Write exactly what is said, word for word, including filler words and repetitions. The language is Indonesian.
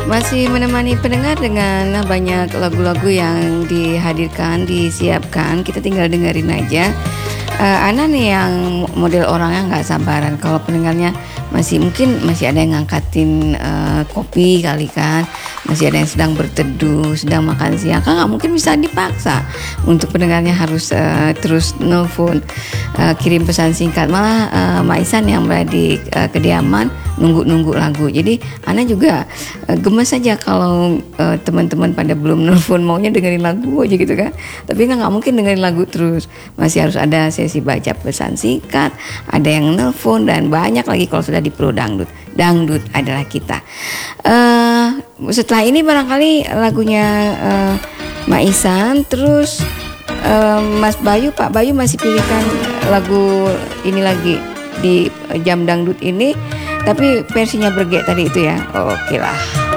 Masih menemani pendengar dengan banyak lagu-lagu yang dihadirkan, disiapkan. Kita tinggal dengerin aja. Uh, Ana nih yang model orangnya nggak sabaran. Kalau pendengarnya masih mungkin masih ada yang ngangkatin uh, kopi kali kan, masih ada yang sedang berteduh, sedang makan siang, kan nggak mungkin bisa dipaksa untuk pendengarnya harus uh, terus nelfon, uh, kirim pesan singkat. Malah uh, Maisan yang berada di uh, kediaman nunggu-nunggu lagu. Jadi Ana juga uh, gemes aja kalau uh, teman-teman pada belum nelfon, maunya dengerin lagu aja gitu kan. Tapi kan nggak mungkin dengerin lagu terus, masih harus ada sesi baca pesan singkat, ada yang nelfon, dan banyak lagi kalau sudah di Pro Dangdut. Dangdut adalah kita. Uh, setelah ini barangkali lagunya uh, Maisan, terus uh, Mas Bayu, Pak Bayu masih pilihkan lagu ini lagi di jam dangdut ini, tapi versinya bergek tadi itu ya. Oke lah.